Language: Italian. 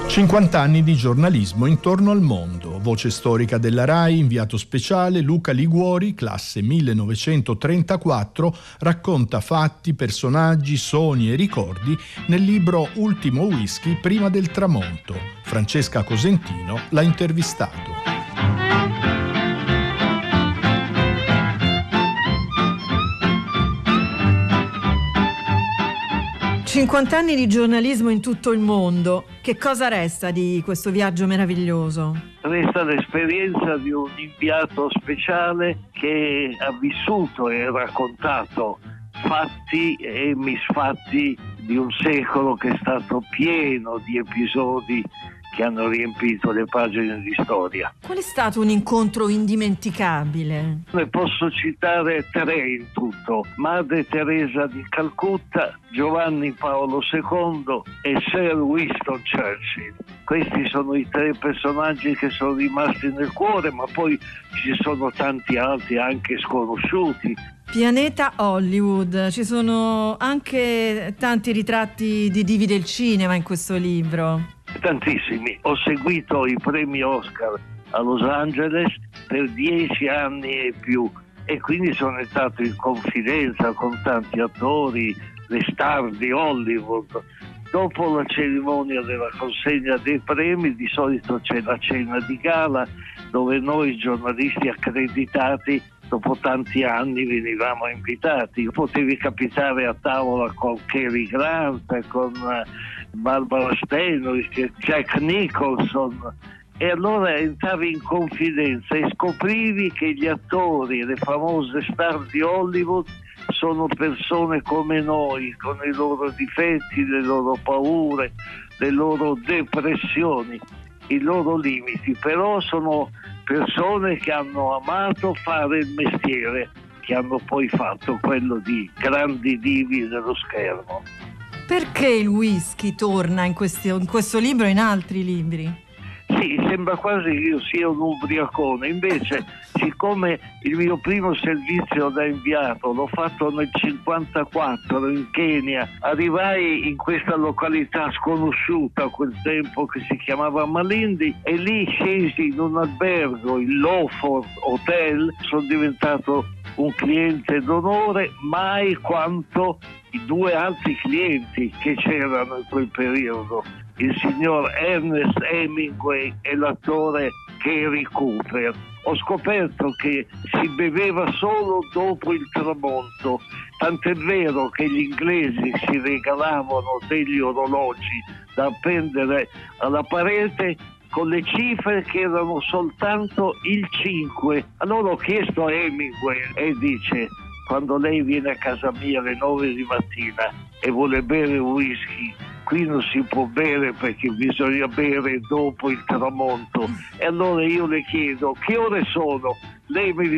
50 anni di giornalismo intorno al mondo. Voce storica della RAI, inviato speciale Luca Liguori, classe 1934, racconta fatti, personaggi, sogni e ricordi nel libro Ultimo whisky prima del tramonto. Francesca Cosentino l'ha intervistato. 50 anni di giornalismo in tutto il mondo. Che cosa resta di questo viaggio meraviglioso? Resta l'esperienza di un inviato speciale che ha vissuto e raccontato fatti e misfatti di un secolo che è stato pieno di episodi che hanno riempito le pagine di storia. Qual è stato un incontro indimenticabile? Ne posso citare 3 in tutto: Madre Teresa di Calcutta, Giovanni Paolo II e Sir Winston Churchill. Questi sono i 3 personaggi che sono rimasti nel cuore, ma poi ci sono tanti altri anche sconosciuti. Pianeta Hollywood, ci sono anche tanti ritratti di divi del cinema in questo libro. Tantissimi. Ho seguito i premi Oscar a Los Angeles per 10 anni e più, e quindi sono entrato in confidenza con tanti attori, le star di Hollywood. Dopo la cerimonia della consegna dei premi di solito c'è la cena di gala, dove noi giornalisti accreditati dopo tanti anni venivamo invitati. Potevi capitare a tavola con Cary Grant, con Barbara Stanwyck, Jack Nicholson, e allora entravi in confidenza e scoprivi che gli attori e le famose star di Hollywood sono persone come noi, con i loro difetti, le loro paure, le loro depressioni, i loro limiti, però sono persone che hanno amato fare il mestiere, che hanno poi fatto quello di grandi divi dello schermo. Perché il whisky torna in questo libro e in altri libri? Sì, sembra quasi che io sia un ubriacone, invece siccome il mio primo servizio da inviato l'ho fatto nel 1954 in Kenya, arrivai in questa località sconosciuta a quel tempo che si chiamava Malindi, e lì scesi in un albergo, il Lawford Hotel. Sono diventato un cliente d'onore, mai quanto i 2 altri clienti che c'erano in quel periodo, il signor Ernest Hemingway e l'attore Cary Cooper. Ho scoperto che si beveva solo dopo il tramonto, tant'è vero che gli inglesi si regalavano degli orologi da appendere alla parete con le cifre che erano soltanto il 5. Allora ho chiesto a Hemingway e dice: quando lei viene a casa mia alle 9 di mattina e vuole bere whisky, qui non si può bere perché bisogna bere dopo il tramonto. E allora io le chiedo: che ore sono? Lei mi